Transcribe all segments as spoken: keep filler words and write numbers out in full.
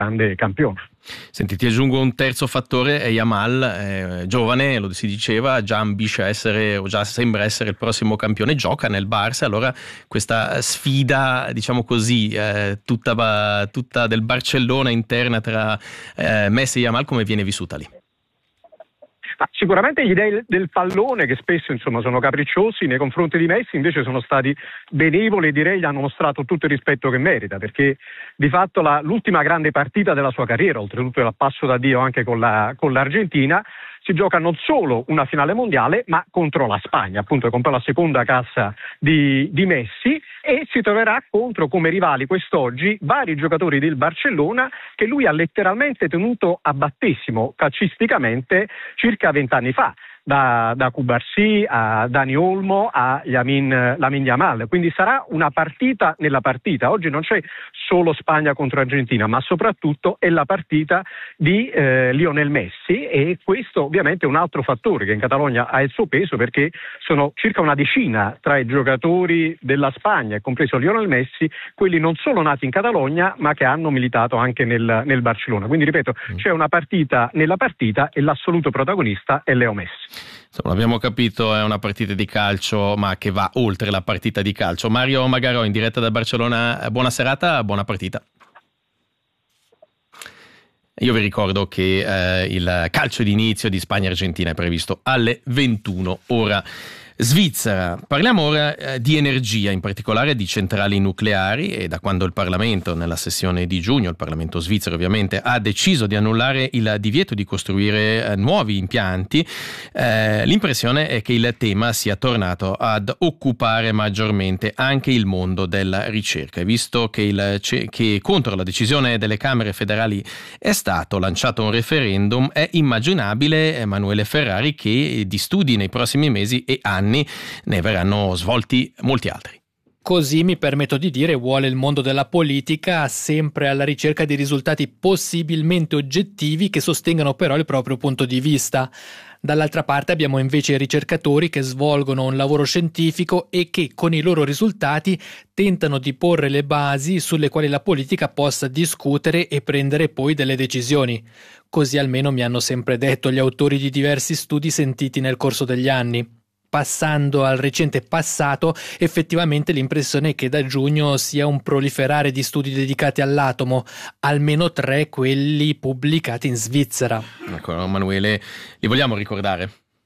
grande campione. Senti, ti aggiungo un terzo fattore, è Yamal, eh, giovane, lo si diceva, già ambisce a essere, o già sembra essere il prossimo campione, gioca nel Barça, allora questa sfida, diciamo così, eh, tutta, tutta del Barcellona interna tra eh, Messi e Yamal, come viene vissuta lì? Ma sicuramente gli dei del pallone, che spesso insomma sono capricciosi nei confronti di Messi, invece sono stati benevoli e direi gli hanno mostrato tutto il rispetto che merita, perché di fatto la, l'ultima grande partita della sua carriera, oltretutto era passo da Dio anche con, la, con l'Argentina, si gioca non solo una finale mondiale ma contro la Spagna, appunto contro la seconda cassa di, di Messi, e si troverà contro come rivali quest'oggi vari giocatori del Barcellona che lui ha letteralmente tenuto a battesimo calcisticamente circa vent'anni fa, da, da Cubarsí a Dani Olmo a Yamin, Lamine Yamal, quindi sarà una partita nella partita. Oggi non c'è solo Spagna contro Argentina, ma soprattutto è la partita di eh, Lionel Messi, e questo ovviamente è un altro fattore che in Catalogna ha il suo peso, perché sono circa una decina tra i giocatori della Spagna, compreso Lionel Messi, quelli non solo nati in Catalogna ma che hanno militato anche nel, nel Barcellona. Quindi ripeto, c'è una partita nella partita e l'assoluto protagonista è Leo Messi. Insomma, abbiamo capito, è una partita di calcio ma che va oltre la partita di calcio. Mario Magarò in diretta da Barcellona, buona serata, buona partita. Io vi ricordo che eh, il calcio d'inizio di Spagna-Argentina è previsto alle ventuno ora Svizzera. Parliamo ora eh, di energia, in particolare di centrali nucleari, e da quando il Parlamento, nella sessione di giugno, il Parlamento svizzero ovviamente, ha deciso di annullare il divieto di costruire eh, nuovi impianti, eh, l'impressione è che il tema sia tornato ad occupare maggiormente anche il mondo della ricerca. E visto che, il, che contro la decisione delle Camere federali è stato lanciato un referendum, è immaginabile, Emanuele Ferrari, che di studi nei prossimi mesi e anni ne verranno svolti molti altri. Così, mi permetto di dire, vuole il mondo della politica, sempre alla ricerca di risultati possibilmente oggettivi che sostengano però il proprio punto di vista. Dall'altra parte abbiamo invece i ricercatori che svolgono un lavoro scientifico e che con i loro risultati tentano di porre le basi sulle quali la politica possa discutere e prendere poi delle decisioni. Così almeno mi hanno sempre detto gli autori di diversi studi sentiti nel corso degli anni. Passando al recente passato, effettivamente l'impressione è che da giugno sia un proliferare di studi dedicati all'atomo, almeno tre quelli pubblicati in Svizzera. Ecco, Emanuele, li vogliamo ricordare?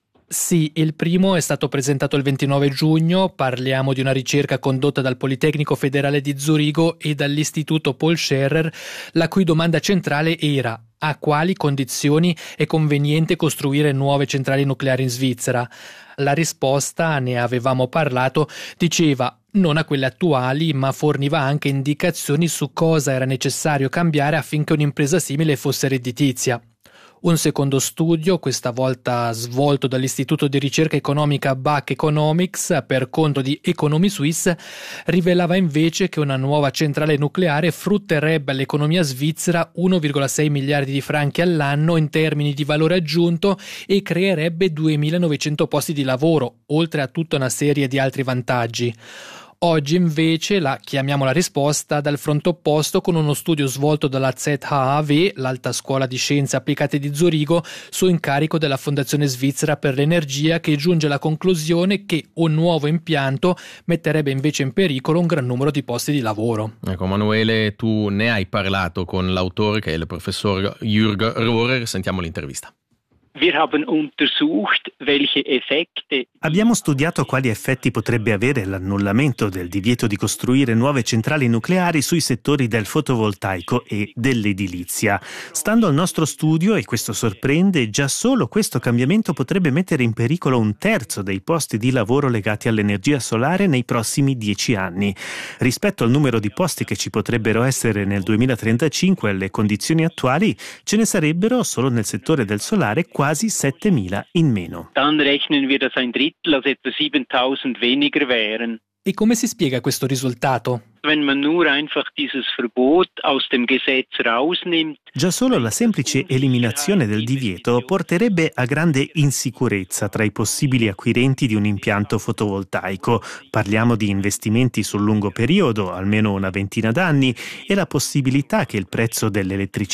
Sì, il primo è stato presentato il ventinove giugno, parliamo di una ricerca condotta dal Politecnico Federale di Zurigo e dall'Istituto Paul Scherrer, la cui domanda centrale era: a quali condizioni è conveniente costruire nuove centrali nucleari in Svizzera? La risposta, ne avevamo parlato, diceva non a quelle attuali, ma forniva anche indicazioni su cosa era necessario cambiare affinché un'impresa simile fosse redditizia. Un secondo studio, questa volta svolto dall'Istituto di ricerca economica B A C Economics per conto di Economy Suisse, rivelava invece che una nuova centrale nucleare frutterebbe all'economia svizzera uno virgola sei miliardi di franchi all'anno in termini di valore aggiunto e creerebbe duemilanovecento posti di lavoro, oltre a tutta una serie di altri vantaggi. Oggi invece la chiamiamo la risposta dal fronte opposto, con uno studio svolto dalla Z H A W, l'Alta Scuola di Scienze Applicate di Zurigo, su incarico della Fondazione Svizzera per l'Energia, che giunge alla conclusione che un nuovo impianto metterebbe invece in pericolo un gran numero di posti di lavoro. Ecco, Emanuele, tu ne hai parlato con l'autore, che è il professor Jürg Rohrer. Sentiamo l'intervista. Abbiamo studiato quali effetti potrebbe avere l'annullamento del divieto di costruire nuove centrali nucleari sui settori del fotovoltaico e dell'edilizia. Stando al nostro studio, e questo sorprende, già solo questo cambiamento potrebbe mettere in pericolo un terzo dei posti di lavoro legati all'energia solare nei prossimi dieci anni. Rispetto al numero di posti che ci potrebbero essere nel duemilatrentacinque, alle condizioni attuali, ce ne sarebbero solo nel settore del solare quasi settemila in meno. Dann rechnen wir, dass ein Drittel, also etwa siebentausend weniger wären. E come si spiega questo risultato? Già solo la semplice eliminazione del divieto porterebbe a grande insicurezza tra i possibili acquirenti di un impianto fotovoltaico. Parliamo di investimenti sul lungo periodo, almeno una ventina d'anni, e la possibilità che il prezzo dell'elettricità